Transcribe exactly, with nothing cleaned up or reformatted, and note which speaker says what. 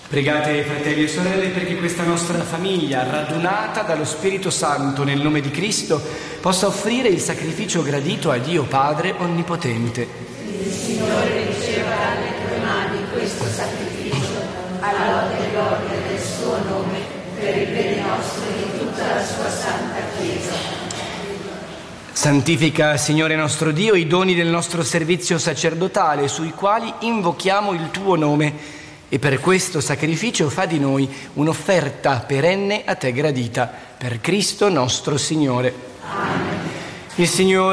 Speaker 1: Pregate, fratelli e sorelle, perché questa nostra famiglia, radunata dallo Spirito Santo nel nome di Cristo, possa offrire il sacrificio gradito a Dio Padre Onnipotente.
Speaker 2: Il Signore riceva dalle tue mani questo sacrificio, alla lode e gloria del suo nome, per il bene nostro e di tutta la sua santa Chiesa.
Speaker 1: Santifica, Signore nostro Dio, i doni del nostro servizio sacerdotale, sui quali invochiamo il tuo nome, e per questo sacrificio fa di noi un'offerta perenne a te gradita, per Cristo nostro Signore.
Speaker 2: Amen.
Speaker 1: Il Signore